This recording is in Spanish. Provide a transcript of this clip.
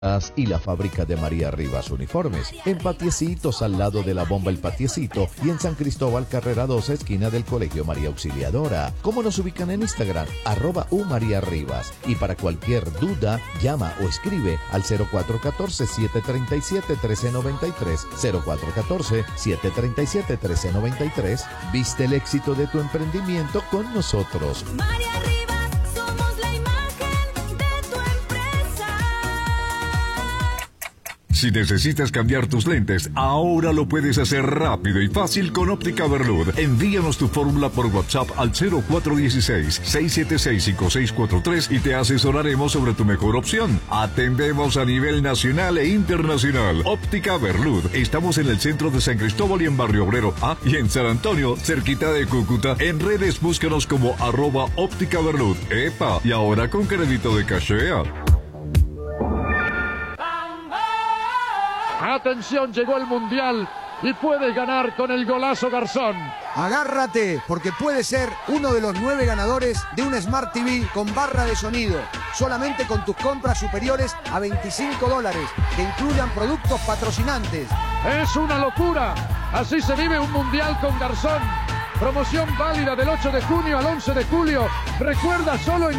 y la fábrica de María Rivas Uniformes, en Patiecitos al lado de la bomba El Patiecito y en San Cristóbal Carrera 12 esquina del Colegio María Auxiliadora. ¿Cómo nos ubican en Instagram? @uMariaRivas. Y para cualquier duda, llama o escribe al 0414-737-1393, 0414-737-1393. Viste el éxito de tu emprendimiento con nosotros. María Rivas, somos la imagen de tu empresa. Si necesitas cambiar tus lentes, ahora lo puedes hacer rápido y fácil con Óptica Berlud. Envíanos tu fórmula por WhatsApp al 0416-676-5643 y te asesoraremos sobre tu mejor opción. Atendemos a nivel nacional e internacional. Óptica Berlud. Estamos en el centro de San Cristóbal y en Barrio Obrero. Y en San Antonio, cerquita de Cúcuta. En redes búscanos como @Óptica Berlud. ¡Epa! Y ahora con crédito de cachea. Atención, llegó el Mundial y puedes ganar con el golazo Garzón. Agárrate, porque puede ser uno de los 9 ganadores de un Smart TV con barra de sonido, solamente con tus compras superiores a $25, que incluyan productos patrocinantes. Es una locura. Así se vive un Mundial con Garzón. Promoción válida del 8 de junio al 11 de julio. Recuerda, solo en